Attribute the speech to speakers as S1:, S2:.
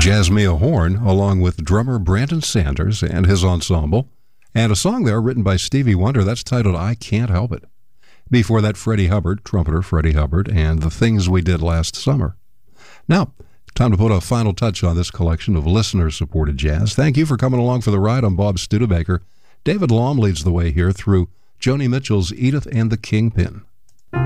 S1: Jazzmia Horn, along with drummer Brandon Sanders and his ensemble, and a song there written by Stevie Wonder that's titled I Can't Help It. Before that, Freddie Hubbard, trumpeter Freddie Hubbard, and The Things We Did Last Summer. Now, time to put a final touch on this collection of listener-supported jazz. Thank you for coming along for the ride. I'm Bob Studebaker. David Laum leads the way here through Joni Mitchell's Edith and the Kingpin.